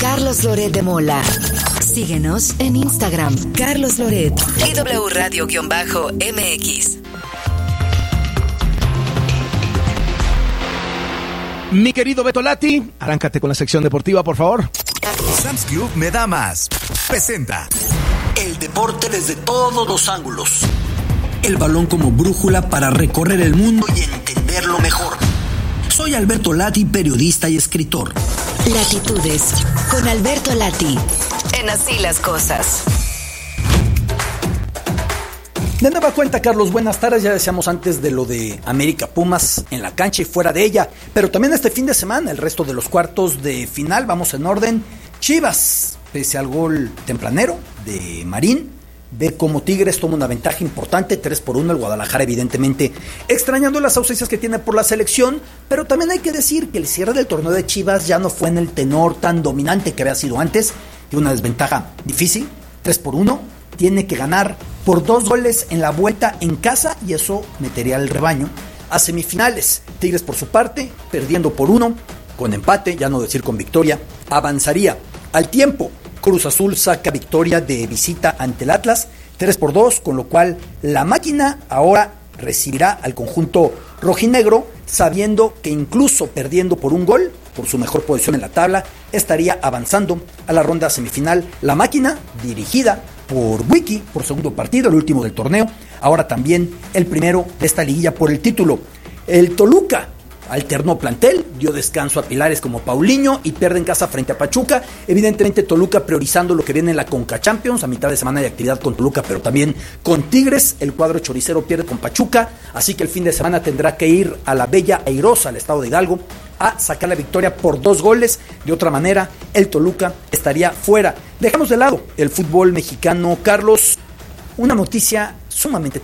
Carlos Loret de Mola. Síguenos en Instagram, Carlos Loret y W Radio-MX. Mi querido Beto Lati, arráncate con la sección deportiva, por favor. Sam's Club me da más. Presenta el deporte desde todos los ángulos. El balón como brújula para recorrer el mundo y entenderlo mejor. Soy Alberto Lati, periodista y escritor. Latitudes con Alberto Lati. En Así las Cosas. De nueva cuenta, Carlos, buenas tardes. Ya decíamos antes de lo de América Pumas en la cancha y fuera de ella, pero también este fin de semana, el resto de los cuartos de final, vamos en orden. Chivas, pese al gol tempranero de Marín, ve como Tigres toma una ventaja importante, 3-1, el Guadalajara evidentemente extrañando las ausencias que tiene por la selección, pero también hay que decir que el cierre del torneo de Chivas ya no fue en el tenor tan dominante que había sido antes, de una desventaja difícil, 3-1, tiene que ganar por 2 goles en la vuelta en casa y eso metería al rebaño a semifinales. Tigres por su parte, perdiendo por 1, con empate, ya no decir con victoria, avanzaría al tiempo. Cruz Azul saca victoria de visita ante el Atlas, 3-2, con lo cual la máquina ahora recibirá al conjunto rojinegro, sabiendo que incluso perdiendo por 1 gol, por su mejor posición en la tabla, estaría avanzando a la ronda semifinal. La máquina, dirigida por Wiki, por segundo partido, el último del torneo, ahora también el primero de esta liguilla por el título. El Toluca alternó plantel, dio descanso a pilares como Paulinho y pierde en casa frente a Pachuca. Evidentemente Toluca priorizando lo que viene en la Conca Champions. A mitad de semana de actividad con Toluca, pero también con Tigres. El cuadro choricero pierde con Pachuca, así que el fin de semana tendrá que ir a la bella airosa, al estado de Hidalgo, a sacar la victoria por 2 goles. De otra manera, el Toluca estaría fuera. Dejamos de lado el fútbol mexicano, Carlos. Una noticia sumamente